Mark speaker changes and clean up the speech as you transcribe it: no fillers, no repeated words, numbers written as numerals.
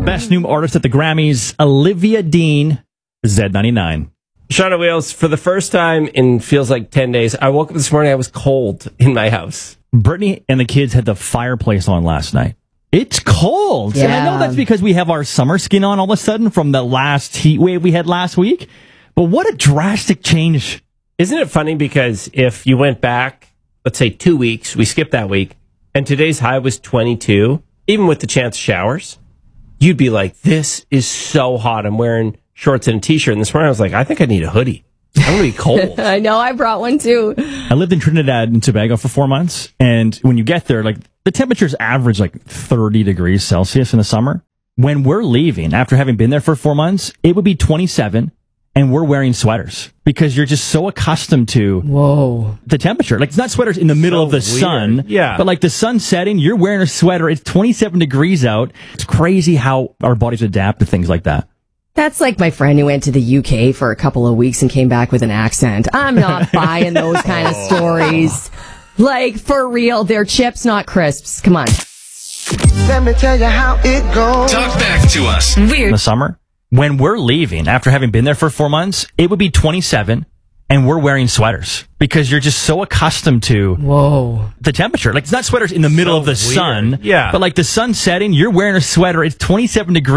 Speaker 1: best new artist at the Grammys, Olivia Dean, Z99.
Speaker 2: Shauna Wales, for the first time in feels like 10 days, I woke up this morning, I was cold in my house.
Speaker 1: Brittany and the kids had the fireplace on last night. It's cold.
Speaker 3: Yeah.
Speaker 1: And I know that's because we have our summer skin on all of a sudden from the last heat wave we had last week. But what a drastic change.
Speaker 2: Isn't it funny because if you went back, let's say 2 weeks, we skipped that week, and today's high was 22, even with the chance of showers, you'd be like, this is so hot. I'm wearing shorts and a t-shirt. And this morning I was like, I think I need a hoodie. I'm going to be cold.
Speaker 3: I know, I brought one too.
Speaker 1: I lived in Trinidad and Tobago for 4 months. And when you get there, like the temperatures average like 30 degrees Celsius in the summer. When we're leaving, after having been there for 4 months, it would be 27 and we're wearing sweaters because you're just so accustomed to the temperature. Like it's not sweaters in the middle of the sun.
Speaker 2: Yeah.
Speaker 1: But like the sun setting, you're wearing a sweater. It's 27 degrees out. It's crazy how our bodies adapt to things like that.
Speaker 3: That's like my friend who went to the UK for a couple of weeks and came back with an accent. I'm not buying those kind of stories. Like, for real, they're chips, not crisps. Come on.
Speaker 4: Let me tell you how it goes.
Speaker 5: Talk back to us.
Speaker 1: In the summer, when we're leaving, after having been there for 4 months, it would be 27 and we're wearing sweaters because you're just so accustomed to the temperature. Like it's not sweaters in the middle of the sun.
Speaker 2: Yeah.
Speaker 1: But like the sun setting, you're wearing a sweater. It's 27 degrees.